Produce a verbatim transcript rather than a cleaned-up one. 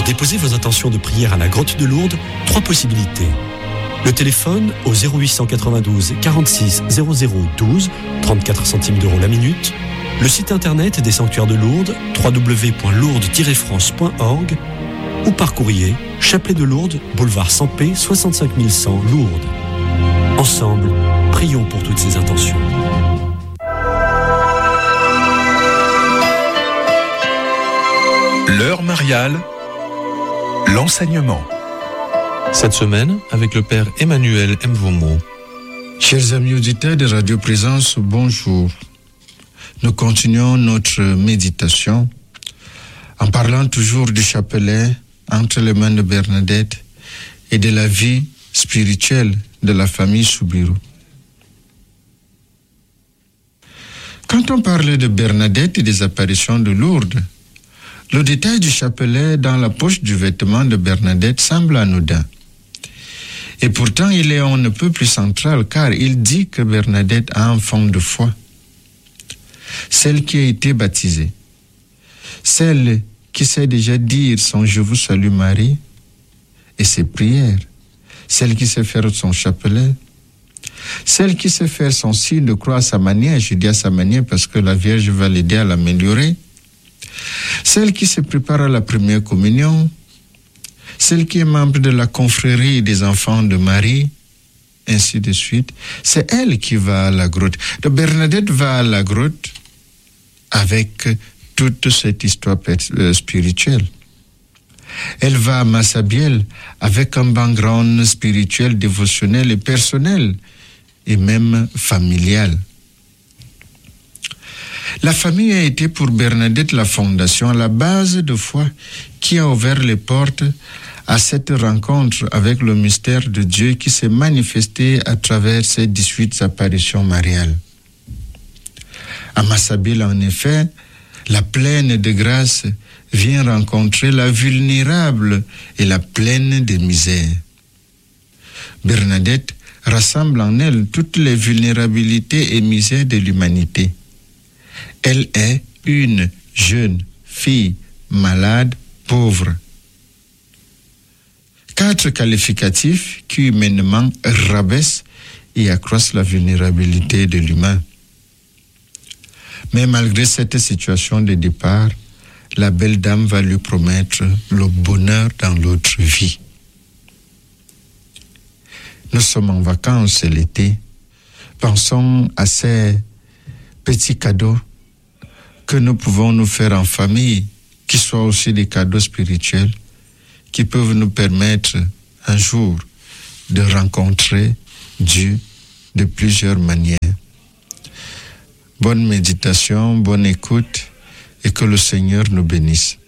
déposer vos intentions de prière à la grotte de Lourdes, trois possibilités. Le téléphone au zéro huit cent quatre-vingt-douze quarante-six zéro zéro douze, trente-quatre centimes d'euros la minute. Le site internet des sanctuaires de Lourdes, w w w point lourdes tiret france point org, ou par courrier, Chapelet de Lourdes, boulevard Sampé, soixante-cinq mille cent, Lourdes. Ensemble, prions pour toutes ces intentions. L'heure mariale, l'enseignement. Cette semaine, avec le Père Emmanuel Mvomo. Chers amis auditeurs de Radio Présence, bonjour. Nous continuons notre méditation en parlant toujours du chapelet entre les mains de Bernadette et de la vie spirituelle de la famille Soubirous. Quand on parle de Bernadette et des apparitions de Lourdes, le détail du chapelet dans la poche du vêtement de Bernadette semble anodin. Et pourtant, il est on ne peut plus central, car il dit que Bernadette a un fond de foi. Celle qui a été baptisée, celle qui sait déjà dire son « Je vous salue Marie » et ses prières, celle qui sait faire son chapelet, celle qui sait faire son signe de croix à sa manière, je dis à sa manière parce que la Vierge va l'aider à l'améliorer, celle qui se prépare à la première communion, celle qui est membre de la confrérie des enfants de Marie, ainsi de suite. C'est elle qui va à la grotte. Donc Bernadette va à la grotte avec toute cette histoire spirituelle. Elle va à Massabielle avec un background spirituel, dévotionnel et personnel, et même familial. La famille a été pour Bernadette la fondation, la base de foi qui a ouvert les portes à cette rencontre avec le mystère de Dieu qui s'est manifesté à travers ces dix-huit apparitions mariales. À Massabielle, en effet, la pleine de grâce vient rencontrer la vulnérable et la pleine de misère. Bernadette rassemble en elle toutes les vulnérabilités et misères de l'humanité. Elle est une jeune fille malade, pauvre. Quatre qualificatifs qui humainement rabaissent et accroissent la vulnérabilité de l'humain. Mais malgré cette situation de départ, la belle dame va lui promettre le bonheur dans l'autre vie. Nous sommes en vacances, c'est l'été. Pensons à ces petits cadeaux que nous pouvons nous faire en famille, qui soient aussi des cadeaux spirituels, qui peuvent nous permettre un jour de rencontrer Dieu de plusieurs manières. Bonne méditation, bonne écoute et que le Seigneur nous bénisse.